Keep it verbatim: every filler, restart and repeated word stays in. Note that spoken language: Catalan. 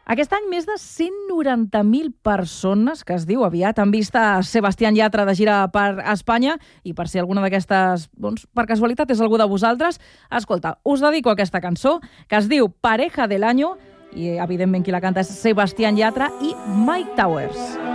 Aquest any més de cent noranta mil persones, que es diu aviat, han vist a Sebastián Yatra de gira per Espanya, i per si alguna d'aquestes, doncs, per casualitat és algú de vosaltres, escolta, us dedico a aquesta cançó, que es diu Pareja del Año, i evidentment qui la canta és Sebastián Yatra i Mike Towers.